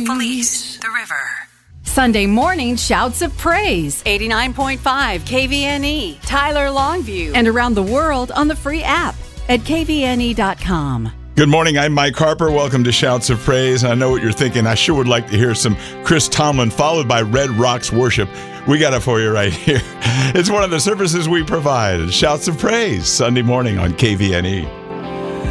Felice, the river. Sunday morning shouts of praise. 89.5 KVNE, Tyler Longview. And around the world on the free app at kvne.com. Good morning, I'm Mike Harper. Welcome to Shouts of Praise. I know what you're thinking. I sure would like to hear some Chris Tomlin followed by Red Rocks Worship. We got it for you right here. It's one of the services we provide. Shouts of Praise, Sunday morning on KVNE.